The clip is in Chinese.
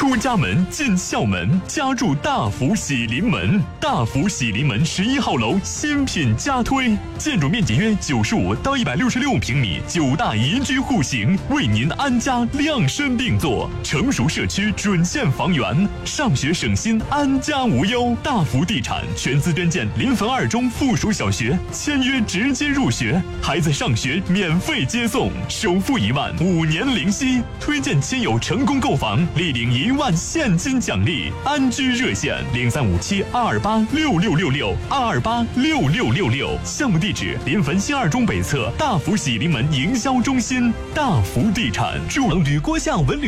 出家门进校门，家住大福喜临门。大福喜临门11号楼新品加推，建筑面积约95到166平米，9大宜居户型，为您安家量身定做。成熟社区准线房源，上学省心，安家无忧。大福地产全资捐建临汾2中附属小学，签约直接入学，孩子上学免费接送，首付1万，5年零息。推荐亲友成功购房，立领1万现金奖励。安居热线035722826666，2286666。项目地址临汾新2中北侧大福喜临门营销中心。大福地产，祝旅郭巷文旅